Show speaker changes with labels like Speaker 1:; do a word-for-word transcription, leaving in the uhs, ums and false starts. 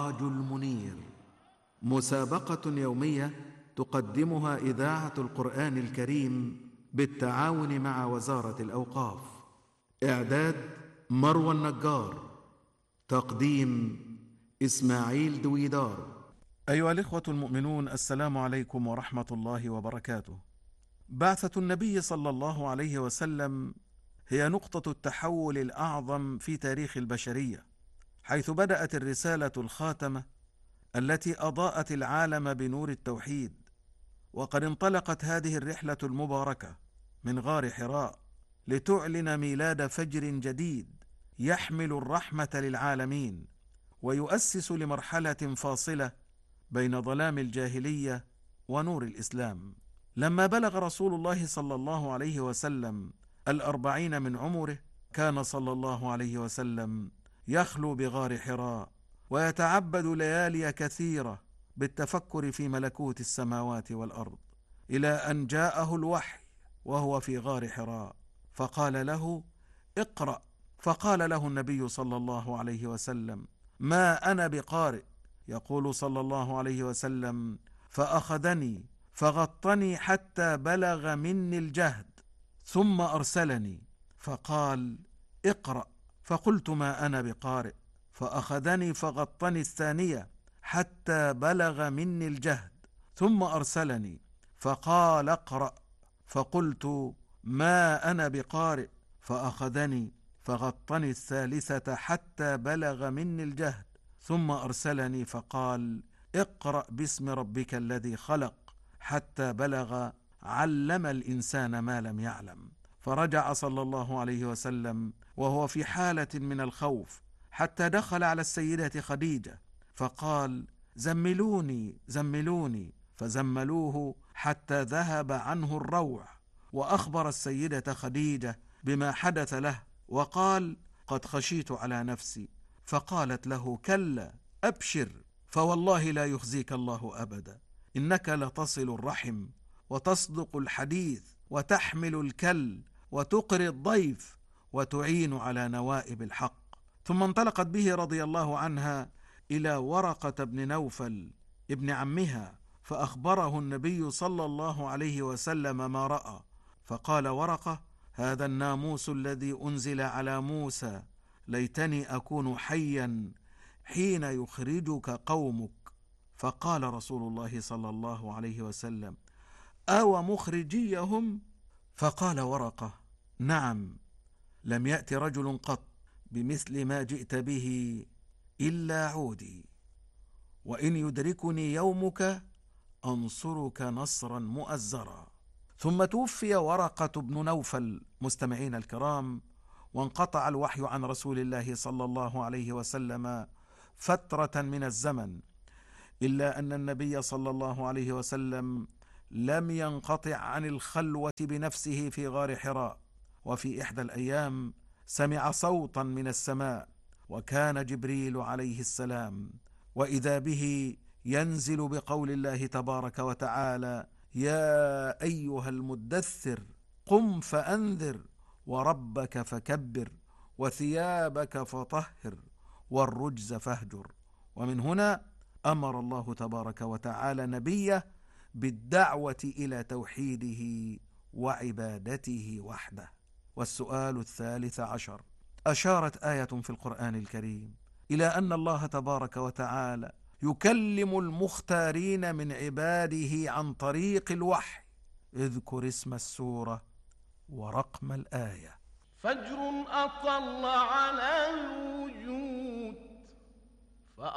Speaker 1: السراج المنير، مسابقة يومية تقدمها إذاعة القرآن الكريم بالتعاون مع وزارة الأوقاف. إعداد مروى النجار، تقديم إسماعيل دويدار. أيها الإخوة المؤمنون، السلام عليكم ورحمة الله وبركاته. بعثة النبي صلى الله عليه وسلم هي نقطة التحول الأعظم في تاريخ البشرية، حيث بدأت الرسالة الخاتمة التي أضاءت العالم بنور التوحيد. وقد انطلقت هذه الرحلة المباركة من غار حراء لتعلن ميلاد فجر جديد يحمل الرحمة للعالمين، ويؤسس لمرحلة فاصلة بين ظلام الجاهلية ونور الإسلام. لما بلغ رسول الله صلى الله عليه وسلم الأربعين من عمره، كان صلى الله عليه وسلم يخلو بغار حراء ويتعبد ليالي كثيرة بالتفكر في ملكوت السماوات والأرض، إلى أن جاءه الوحي وهو في غار حراء فقال له: اقرأ. فقال له النبي صلى الله عليه وسلم: ما أنا بقارئ. يقول صلى الله عليه وسلم: فأخذني فغطني حتى بلغ مني الجهد، ثم أرسلني فقال: اقرأ. فقلت: ما أنا بقارئ. فأخذني فغطني الثانية حتى بلغ مني الجهد، ثم أرسلني فقال: اقرأ. فقلت: ما أنا بقارئ. فأخذني فغطني الثالثة حتى بلغ مني الجهد، ثم أرسلني فقال: اقرأ باسم ربك الذي خلق، حتى بلغ علم الإنسان ما لم يعلم. فرجع صلى الله عليه وسلم وهو في حالة من الخوف، حتى دخل على السيدة خديجة فقال: زملوني زملوني. فزملوه حتى ذهب عنه الروع، وأخبر السيدة خديجة بما حدث له، وقال: قد خشيت على نفسي. فقالت له: كلا، أبشر، فوالله لا يخزيك الله أبدا، إنك لتصل الرحم وتصدق الحديث وتحمل الكل وتقري الضيف وتعين على نوائب الحق. ثم انطلقت به رضي الله عنها إلى ورقة بن نوفل ابن عمها، فأخبره النبي صلى الله عليه وسلم ما رأى. فقال ورقة: هذا الناموس الذي أنزل على موسى، ليتني أكون حيا حين يخرجك قومك. فقال رسول الله صلى الله عليه وسلم: أو مخرجيهم؟ فقال ورقة: نعم، لم يأت رجل قط بمثل ما جئت به إلا عودي، وإن يدركني يومك أنصرك نصرا مؤزرا. ثم توفي ورقة بن نوفل مستمعين الكرام، وانقطع الوحي عن رسول الله صلى الله عليه وسلم فترة من الزمن، إلا أن النبي صلى الله عليه وسلم لم ينقطع عن الخلوة بنفسه في غار حراء. وفي إحدى الأيام سمع صوتا من السماء، وكان جبريل عليه السلام، وإذا به ينزل بقول الله تبارك وتعالى: يا أيها المدثر قم فأنذر وربك فكبر وثيابك فطهر والرجز فاهجر. ومن هنا أمر الله تبارك وتعالى نبيه بالدعوة إلى توحيده وعبادته وحده. والسؤال الثالث عشر: أشارت آية في القرآن الكريم إلى أن الله تبارك وتعالى يكلم المختارين من عباده عن طريق الوحي. اذكر اسم السورة ورقم الآية.
Speaker 2: فجر أطل على